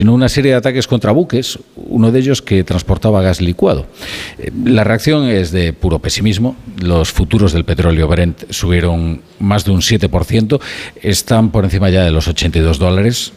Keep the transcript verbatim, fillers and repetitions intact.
sino una serie de ataques contra buques, uno de ellos que transportaba gas licuado. La reacción es de puro pesimismo. Los futuros del petróleo Brent subieron más de un siete por ciento, están por encima ya de los ochenta y dos dólares.